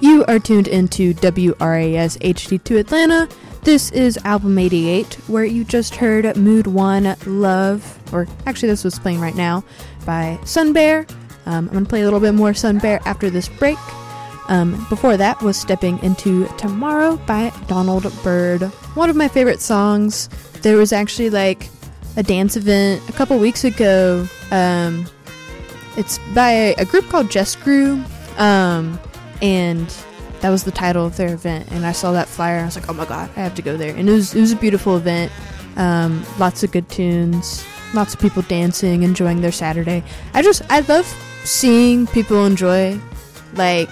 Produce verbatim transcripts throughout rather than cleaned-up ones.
You are tuned into W R A S H D two Atlanta. This is Album eighty-eight, where you just heard Mood one, Love, or actually this was playing right now, by Sun Bear. Um, I'm going to play a little bit more Sun Bear after this break. Um, before that was Stepping Into Tomorrow by Donald Byrd. One of my favorite songs. There was actually like a dance event a couple weeks ago. Um, it's by a group called Just Grew. Um, and that was the title of their event. And I saw that flyer and I was like, oh my god, I have to go there. And it was, it was a beautiful event. Um, lots of good tunes. Lots of people dancing, enjoying their Saturday. I just, I love seeing people enjoy, like,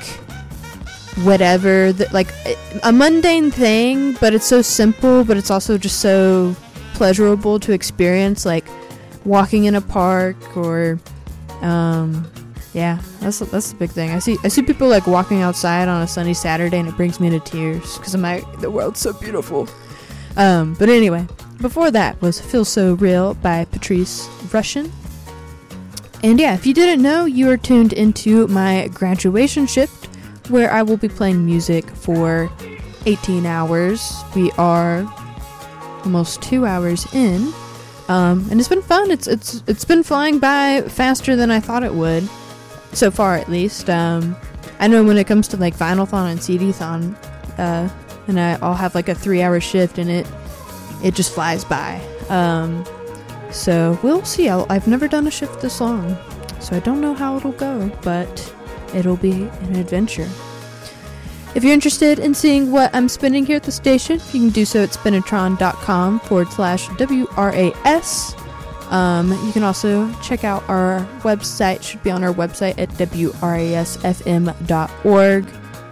whatever, the, like, a mundane thing, but it's so simple, but it's also just so pleasurable to experience, like, walking in a park, or, um, yeah, that's, that's the big thing. I see, I see people, like, walking outside on a sunny Saturday, and it brings me to tears, because I'm like, the world's so beautiful. Um, but anyway, before that was Feel So Real by Patrice Rushen. And yeah, if you didn't know, you are tuned into my graduation shift, where I will be playing music for eighteen hours. We are almost two hours in, um, and it's been fun. It's it's it's been flying by faster than I thought it would, so far at least. Um, I know when it comes to like Vinyl-thon and C D-thon, uh, and I, I'll have like a three-hour shift, and it it just flies by. Um, So, we'll see. I'll, I've never done a shift this long, so I don't know how it'll go, but it'll be an adventure. If you're interested in seeing what I'm spinning here at the station, you can do so at spinatron.com forward slash WRAS. Um, you can also check out our website, should be on our website at W R A S F M dot org.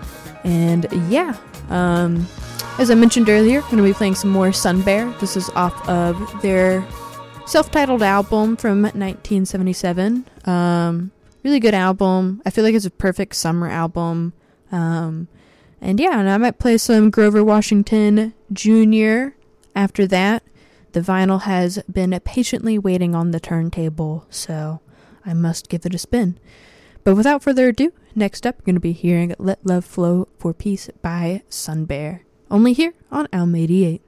And yeah, um, as I mentioned earlier, I'm going to be playing some more Sun Bear. This is off of their self-titled album from nineteen seventy-seven. Um, really good album. I feel like it's a perfect summer album. Um, and yeah, and I might play some Grover Washington Junior after that. The vinyl has been patiently waiting on the turntable, so I must give it a spin. But without further ado, next up, we're going to be hearing Let Love Flow for Peace by Sun Bear. Only here on Album eighty-eight.